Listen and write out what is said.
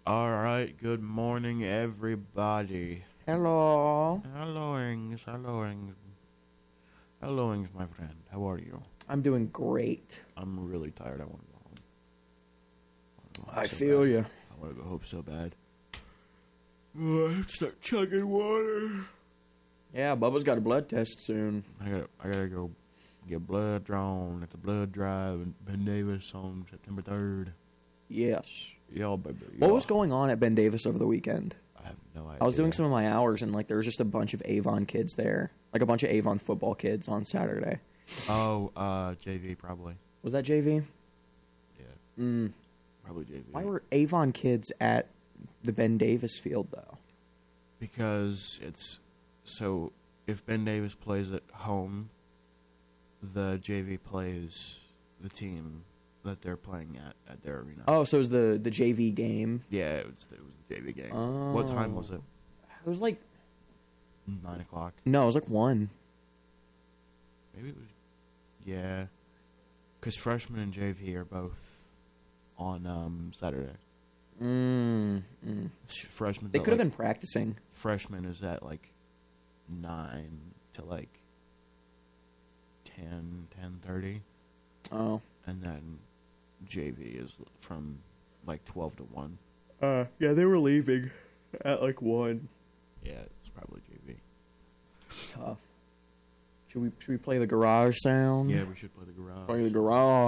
All right, good morning, everybody. Hello. Helloings, helloings. Helloings, my friend. How are you? I'm doing great. I'm really tired. I want to go home. I feel you. I want to go home so bad. I have to start chugging water. Yeah, Bubba's got a blood test soon. I gotta go get blood drawn at the blood drive in Ben Davis on September 3rd. Yes. Y'all, baby. What was going on at Ben Davis over the weekend? I have no idea. I was doing some of my hours, and there was just a bunch of Avon kids there. Like a bunch of Avon football kids on Saturday. Oh, JV probably. Was that JV? Yeah. Probably JV. Why were Avon kids at the Ben Davis field, though? Because so if Ben Davis plays at home, the JV plays the team that they're playing at their arena. Oh, so it was the JV game? Yeah, it was the JV game. Oh. What time was it? It was 9 o'clock. No, it was 1. Maybe it was. Yeah, because freshmen and JV are both on Saturday. Freshmen. They could have been practicing. Freshman is at 9 to 10:30. Oh. And then JV is from 12 to 1. Yeah, they were leaving at 1. Yeah, it's probably JV. Tough. Should we play the garage sound? Yeah, we should play the garage. Play the garage.